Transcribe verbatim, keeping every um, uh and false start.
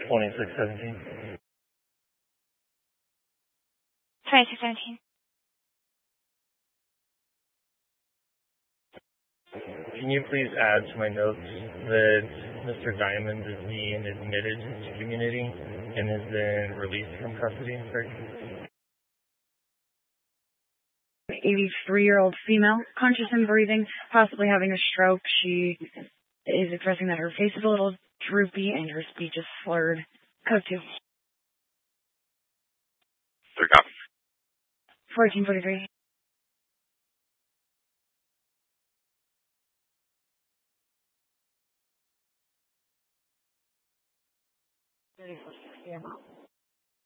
twenty-six seventeen. twenty-six seventeen. Can you please add to my notes that Mister Diamond is being admitted to community and has been released from custody? eighty-three-year-old female, conscious and breathing, possibly having a stroke. She is expressing that her face is a little droopy and her speech is slurred. Code two. Third copy. fourteen forty-three.